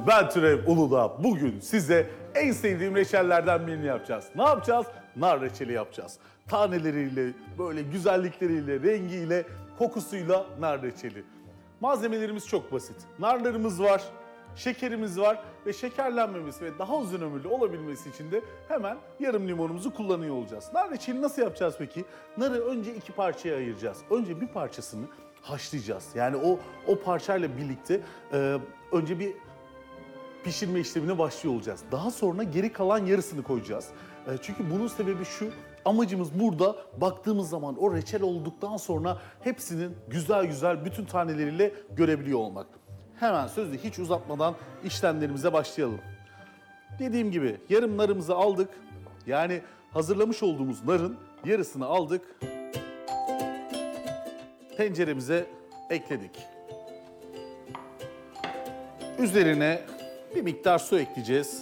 Ben Türev Uludağ. Bugün size en sevdiğim reçellerden birini yapacağız. Ne yapacağız? Nar reçeli yapacağız. Taneleriyle, böyle güzellikleriyle, rengiyle, kokusuyla nar reçeli. Malzemelerimiz çok basit. Narlarımız var, şekerimiz var ve şekerlenmemesi ve daha uzun ömürlü olabilmesi için de hemen yarım limonumuzu kullanıyor olacağız. Nar reçeli nasıl yapacağız peki? Narı önce iki parçaya ayıracağız. Önce bir parçasını haşlayacağız. Yani o parçayla birlikte önce bir pişirme işlemine başlıyor olacağız. Daha sonra geri kalan yarısını koyacağız. Çünkü bunun sebebi şu, amacımız burada baktığımız zaman o reçel olduktan sonra hepsinin güzel güzel bütün taneleriyle görebiliyor olmak. Hemen sözü hiç uzatmadan işlemlerimize başlayalım. Dediğim gibi yarım narımızı aldık. Yani hazırlamış olduğumuz narın yarısını aldık. Tenceremize ekledik. Üzerine bir miktar su ekleyeceğiz.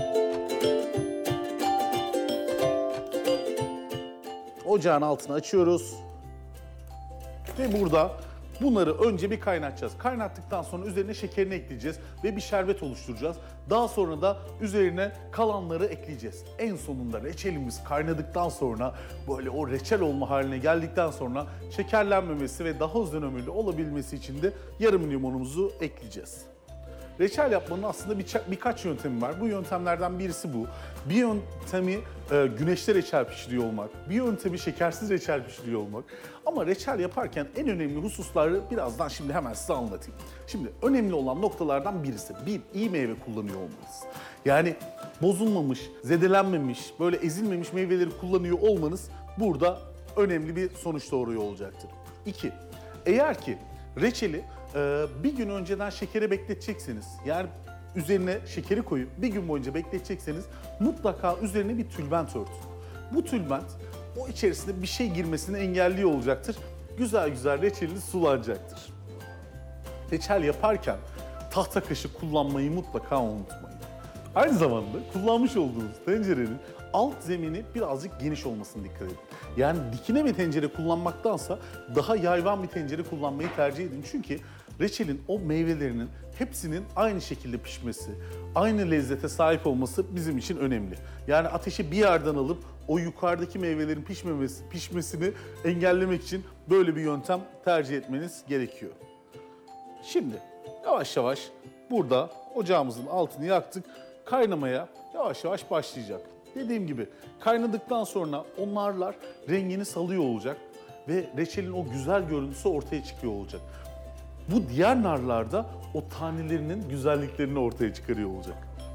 Ocağın altını açıyoruz. Ve burada bunları önce bir kaynatacağız. Kaynattıktan sonra üzerine şekerini ekleyeceğiz ve bir şerbet oluşturacağız. Daha sonra da üzerine kalanları ekleyeceğiz. En sonunda reçelimiz kaynadıktan sonra böyle o reçel olma haline geldikten sonra şekerlenmemesi ve daha uzun ömürlü olabilmesi için de yarım limonumuzu ekleyeceğiz. Reçel yapmanın aslında birkaç yöntemi var. Bu yöntemlerden birisi bu. Bir yöntemi güneşte reçel pişiriyor olmak. Bir yöntemi şekersiz reçel pişiriyor olmak. Ama reçel yaparken en önemli hususları birazdan şimdi hemen size anlatayım. Şimdi önemli olan noktalardan birisi. Bir, iyi meyve kullanıyor olmanız. Yani bozulmamış, zedelenmemiş, böyle ezilmemiş meyveleri kullanıyor olmanız burada önemli bir sonuç doğuruyor olacaktır. İki, eğer ki reçeli bir gün önceden şekere bekletecekseniz, yani üzerine şekeri koyup bir gün boyunca bekletecekseniz mutlaka üzerine bir tülbent örtün. Bu tülbent o içerisinde bir şey girmesini engelliyor olacaktır. Güzel güzel reçeliniz sulanacaktır. Reçel yaparken tahta kaşık kullanmayı mutlaka unutmayın. Aynı zamanda kullanmış olduğunuz tencerenin alt zemini birazcık geniş olmasına dikkat edin. Yani dikine bir tencere kullanmaktansa daha yayvan bir tencere kullanmayı tercih edin. Çünkü reçelin o meyvelerinin hepsinin aynı şekilde pişmesi, aynı lezzete sahip olması bizim için önemli. Yani ateşi bir yerden alıp o yukarıdaki meyvelerin pişmesini engellemek için böyle bir yöntem tercih etmeniz gerekiyor. Şimdi yavaş yavaş burada ocağımızın altını yaktık. Kaynamaya yavaş yavaş başlayacak. Dediğim gibi kaynadıktan sonra o narlar rengini salıyor olacak ve reçelin o güzel görüntüsü ortaya çıkıyor olacak. Bu diğer narlar da o tanelerinin güzelliklerini ortaya çıkarıyor olacak.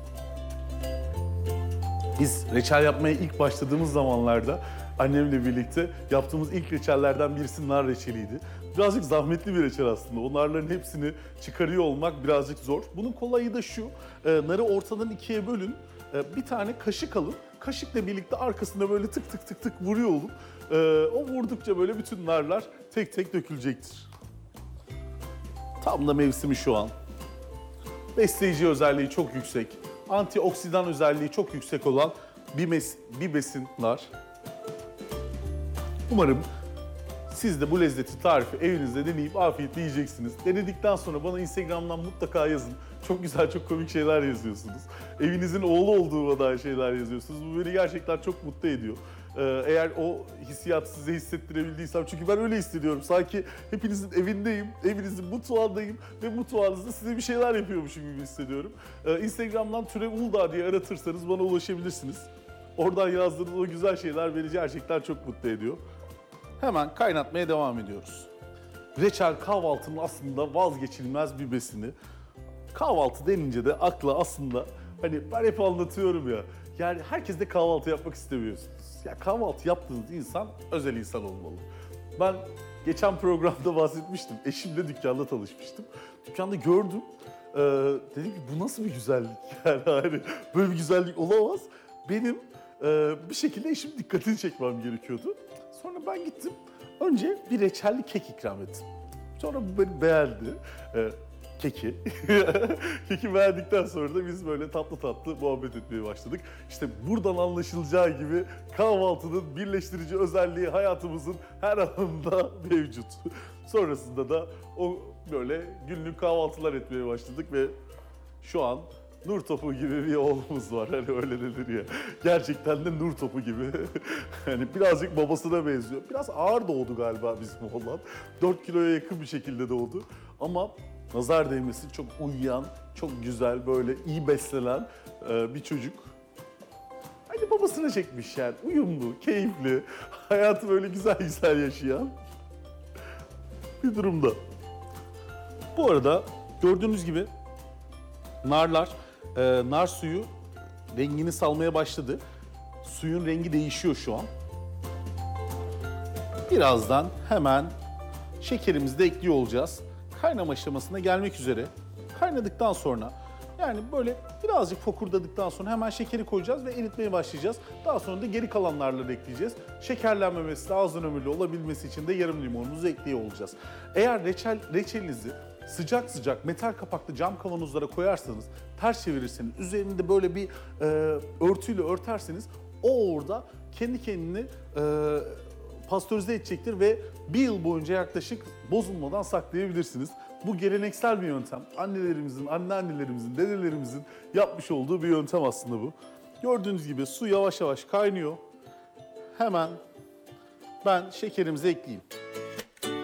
Biz reçel yapmaya ilk başladığımız zamanlarda annemle birlikte yaptığımız ilk reçellerden birisi nar reçeliydi. Birazcık zahmetli bir reçel aslında. O narların hepsini çıkarıyor olmak birazcık zor. Bunun kolayı da şu, narı ortadan ikiye bölün, bir tane kaşık alın. Kaşıkla birlikte arkasında böyle tık tık tık tık vuruyor olun. O vurdukça böyle bütün narlar tek tek dökülecektir. Tam da mevsimi şu an. Besleyici özelliği çok yüksek, antioksidan özelliği çok yüksek olan bir besin nar. Umarım siz de bu lezzeti tarifi evinizde deneyip afiyetle yiyeceksiniz. Denedikten sonra bana Instagram'dan mutlaka yazın. Çok güzel, çok komik şeyler yazıyorsunuz. Evinizin oğlu olduğuma dair şeyler yazıyorsunuz. Bu beni gerçekten çok mutlu ediyor. Eğer o hissiyatı size hissettirebildiysem, çünkü ben öyle hissediyorum. Sanki hepinizin evindeyim, evinizin mutfağındayım ve mutfağınızda size bir şeyler yapıyormuşum gibi hissediyorum. Instagram'dan Türev Uludağ diye aratırsanız bana ulaşabilirsiniz. Oradan yazdığınız o güzel şeyler beni gerçekten çok mutlu ediyor. Hemen kaynatmaya devam ediyoruz. Reçel kahvaltının aslında vazgeçilmez bir besini. Kahvaltı denince de akla aslında hani ben hep anlatıyorum ya. Yani herkes de kahvaltı yapmak istemiyorsunuz. Ya kahvaltı yaptığınız insan özel insan olmalı. Ben geçen programda bahsetmiştim. Eşimle dükkanda tanışmıştım. Dükkanda gördüm. Dedim ki bu nasıl bir güzellik? Yani hani böyle bir güzellik olamaz. Benim bir şekilde eşimin dikkatini çekmem gerekiyordu. Sonra ben gittim. Önce bir reçelli kek ikram ettim. Sonra bu beni beğendi. Keki. Keki beğendikten sonra da biz böyle tatlı tatlı muhabbet etmeye başladık. İşte buradan anlaşılacağı gibi kahvaltının birleştirici özelliği hayatımızın her alanında mevcut. Sonrasında da o böyle günlük kahvaltılar etmeye başladık ve Şu an nur topu gibi bir oğlumuz var. Hani öyle denir ya. Gerçekten de nur topu gibi. Hani birazcık babasına benziyor. Biraz ağır doğdu galiba bizim oğlan. 4 kiloya yakın bir şekilde doğdu. Ama nazar değmesin, çok uyuyan, çok güzel, böyle iyi beslenen bir çocuk. Hani babasına çekmiş yani. Uyumlu, keyifli, hayatı böyle güzel güzel yaşayan bir durumda. Bu arada gördüğünüz gibi narlar, nar suyu rengini salmaya başladı. Suyun rengi değişiyor şu an. Birazdan hemen şekerimizi de ekliyor olacağız. Kaynama aşamasına gelmek üzere. Kaynadıktan sonra yani böyle birazcık fokurdadıktan sonra hemen şekeri koyacağız ve eritmeye başlayacağız. Daha sonra da geri kalan narları ekleyeceğiz. Şekerlenmemesi de ağzın ömürlü olabilmesi için de yarım limonumuzu ekliyor olacağız. Eğer reçelinizi sıcak sıcak metal kapaklı cam kavanozlara koyarsanız, ters çevirirseniz, üzerinde böyle bir örtüyle örterseniz o orada kendi kendini pastörize edecektir ve bir yıl boyunca yaklaşık bozulmadan saklayabilirsiniz. Bu geleneksel bir yöntem. Annelerimizin, anneannelerimizin, dedelerimizin yapmış olduğu bir yöntem aslında bu. Gördüğünüz gibi su yavaş yavaş kaynıyor. Hemen ben şekerimizi ekleyeyim.